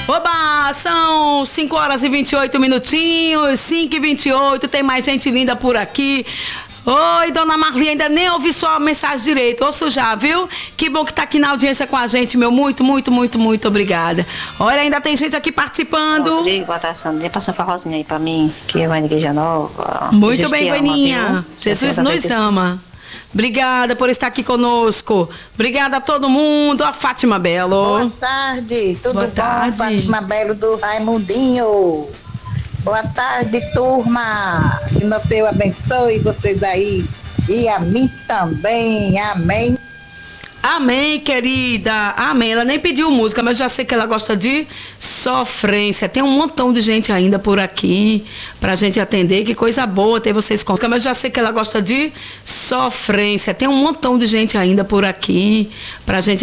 Oba, são 5 horas e 28 minutinhos, 5h28, tem mais gente linda por aqui. Oi, dona Marli, ainda nem ouvi sua mensagem direito, ouço já, viu? Que bom que tá aqui na audiência com a gente, meu, muito obrigada. Olha, ainda tem gente aqui participando. Rodrigo, boa tarde, Sandrinha, passa uma forrozinha aí pra mim, que eu vou na Igreja Nova. Muito bem, Vaninha, Jesus nos ama. Obrigada por estar aqui conosco. Obrigada a todo mundo. A Fátima Belo. Boa tarde, tudo Boa bom? tarde. Fátima Belo do Raimundinho. Boa tarde, turma. Que o Senhor abençoe vocês aí. E a mim também. Amém. Amém, querida. Amém. Ela nem pediu música, mas já sei que ela gosta de sofrência. Tem um montão de gente ainda por aqui pra gente atender. Que coisa boa ter vocês com. Mas já sei que ela gosta de sofrência. Tem um montão de gente ainda por aqui pra gente